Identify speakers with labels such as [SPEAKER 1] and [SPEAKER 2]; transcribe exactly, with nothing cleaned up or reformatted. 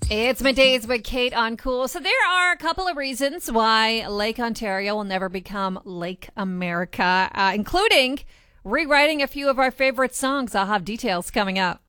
[SPEAKER 1] It's middays with Kate on Cool. So there are a couple of reasons why Lake Ontario will never become Lake America, uh, including rewriting a few of our favorite songs. I'll have details coming up.